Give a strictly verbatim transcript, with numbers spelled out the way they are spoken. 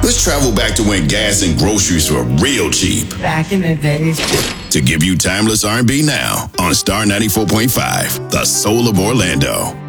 Let's travel back to when gas and groceries were real cheap. Back in the days. To give you timeless R and B now on Star ninety-four point five, the soul of Orlando.